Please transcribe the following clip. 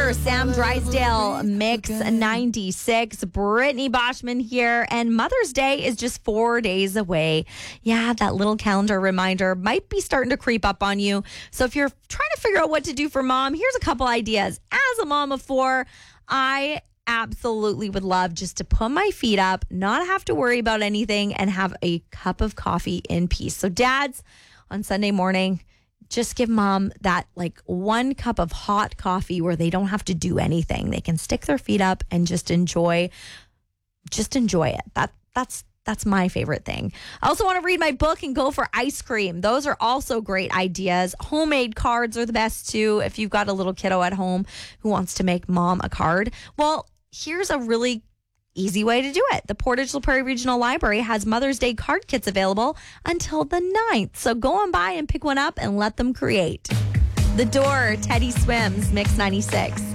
here. Sam Drysdale, Mix 96. Brittany Boschman here. And Mother's Day is just 4 days away. Yeah, that little calendar reminder might be starting to creep up on you. So if you're trying to figure out what to do for mom, here's a couple ideas. As a mom of four, I absolutely would love just to put my feet up, not have to worry about anything, and have a cup of coffee in peace. So dads, on Sunday morning, just give mom that like 1 cup of hot coffee where they don't have to do anything. They can stick their feet up and just enjoy it. That's my favorite thing. I also want to read my book and go for ice cream. Those are also great ideas. Homemade cards are the best too. If you've got a little kiddo at home who wants to make mom a card, well, here's a really easy way to do it. The Portage La Prairie Regional Library has Mother's Day card kits available until the 9th. So go on by and pick one up and let them create. The Door, Teddy Swims, Mix 96.